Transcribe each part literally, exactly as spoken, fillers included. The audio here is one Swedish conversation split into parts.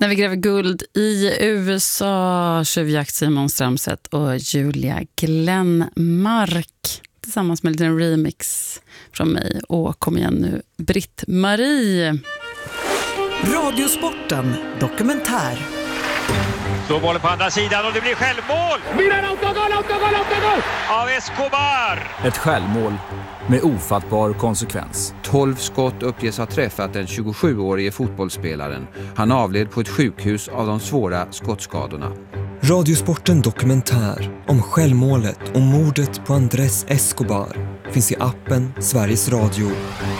När vi gräver guld i U S A, tjuvjakt Simon Strömstedt och Julia Glenmark tillsammans med en liten remix från mig. Och kom igen nu, Britt-Marie. Radiosporten dokumentär. Så bollen på andra sidan och det blir självmål! Milan, autogol, autogol, autogol! Av Escobar! Ett självmål med ofattbar konsekvens. tolv skott uppges ha träffat den tjugosjuårige fotbollsspelaren. Han avled på ett sjukhus av de svåra skottskadorna. Radiosporten dokumentär om självmålet och mordet på Andrés Escobar finns i appen Sveriges Radio.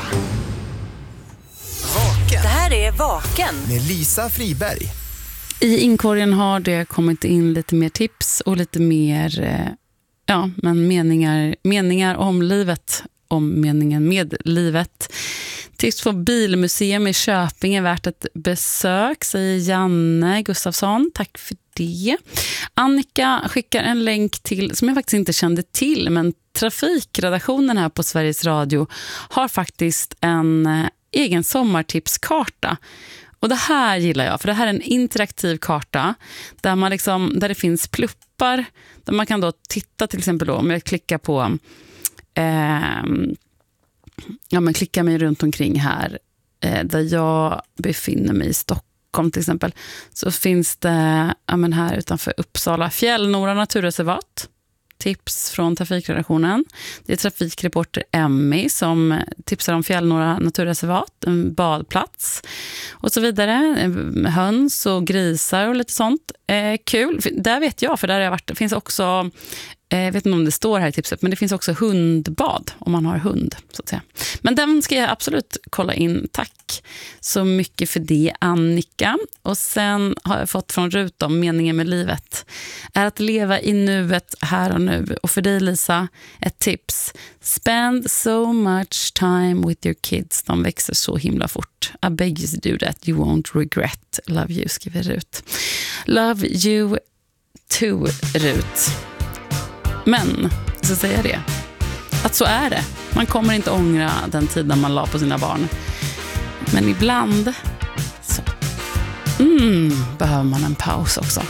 Vaken. Det här är Vaken Med Lisa Friberg. I inkorgen har det kommit in lite mer tips och lite mer ja, men meningar, meningar om livet, om meningen med livet. Tips på Bilmuseum i Köping är värt ett besök, säger Janne Gustafsson. Tack för det. Annika skickar en länk till, som jag faktiskt inte kände till, men trafikredaktionen här på Sveriges Radio har faktiskt en egen sommartipskarta. Och det här gillar jag, för det här är en interaktiv karta där, man liksom, där det finns pluppar där man kan då titta, till exempel då, om jag klickar på eh, ja, men klickar mig runt omkring här eh, där jag befinner mig i Stockholm till exempel, så finns det ja, men här utanför Uppsala Fjällnora naturreservat. Tips från trafikredaktionen. Det är trafikreporter Emmy som tipsar om Fjällnora naturreservat, en badplats och så vidare. Höns och grisar och lite sånt. Eh, kul. Där vet jag, för där har jag varit. Det finns också, eh, jag vet inte om det står här i tipset, men det finns också hundbad om man har hund, så att säga. Men den ska jag absolut kolla in. Tack så mycket för det, Annika. Och sen har jag fått från Rut om meningen med livet är att leva i nuet här och nu. Och för dig, Lisa, ett tips. Spend so much time with your kids. De växer så himla fort. I beg you to do that. You won't regret. Love you, skriver Rut. Love you too, Rut. Men, så säger jag det. Att så är det. Man kommer inte ångra den tiden man la på sina barn. Men ibland så mm, behöver man en paus också.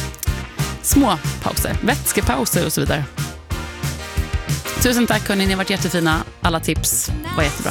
Små pauser, vätskepauser och så vidare. Tusen tack hörni, ni har varit jättefina. Alla tips var jättebra.